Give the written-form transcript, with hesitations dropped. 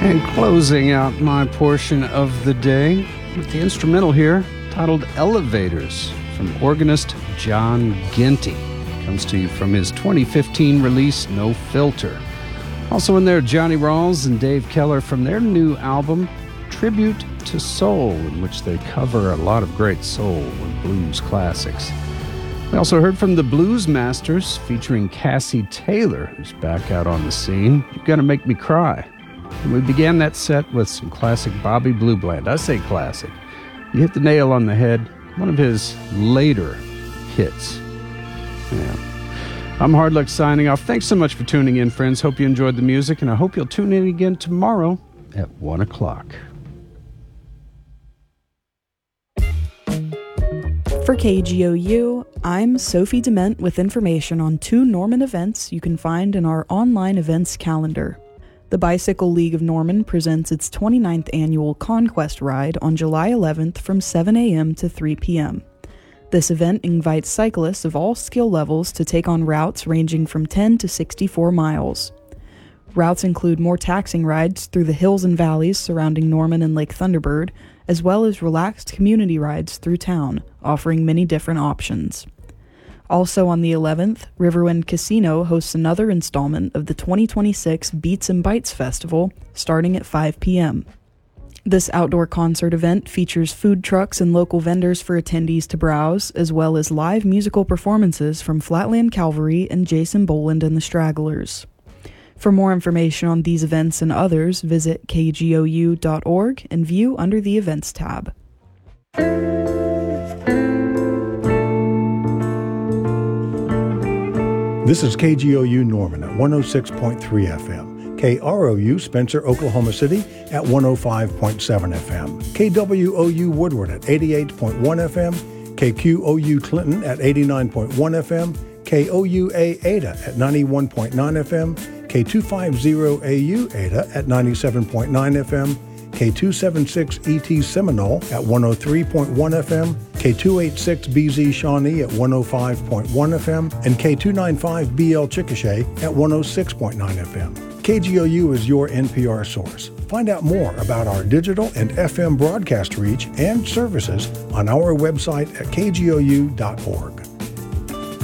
And closing out my portion of the day with the instrumental here titled Elevators from organist John Ginty. Comes to you from his 2015 release No Filter. Also in there, Johnny Rawls and Dave Keller from their new album Tribute to Soul, in which they cover a lot of great soul and blues classics. We also heard from the Blues Masters featuring Cassie Taylor, who's back out on the scene. You're Gonna Make Me Cry. And we began that set with some classic Bobby Blue Bland. I say classic. You hit the nail on the head. One of his later hits. Yeah. I'm Hard Luck signing off. Thanks so much for tuning in, friends. Hope you enjoyed the music, and I hope you'll tune in again tomorrow at 1 o'clock. For KGOU, I'm Sophie Dement with information on 2 Norman events you can find in our online events calendar. The Bicycle League of Norman presents its 29th annual Conquest Ride on July 11th from 7 a.m. to 3 p.m. This event invites cyclists of all skill levels to take on routes ranging from 10 to 64 miles. Routes include more taxing rides through the hills and valleys surrounding Norman and Lake Thunderbird, as well as relaxed community rides through town, offering many different options. Also on the 11th, Riverwind Casino hosts another installment of the 2026 Beats and Bites Festival, starting at 5 p.m. This outdoor concert event features food trucks and local vendors for attendees to browse, as well as live musical performances from Flatland Cavalry and Jason Boland and the Stragglers. For more information on these events and others, visit kgou.org and view under the Events tab. This is KGOU Norman at 106.3 FM. KROU Spencer, Oklahoma City at 105.7 FM. KWOU Woodward at 88.1 FM. KQOU Clinton at 89.1 FM. KOUA Ada at 91.9 FM. K250AU Ada at 97.9 FM. K276ET Seminole at 103.1 FM, K286BZ Shawnee at 105.1 FM, and K295BL Chickasha at 106.9 FM. KGOU is your NPR source. Find out more about our digital and FM broadcast reach and services on our website at kgou.org.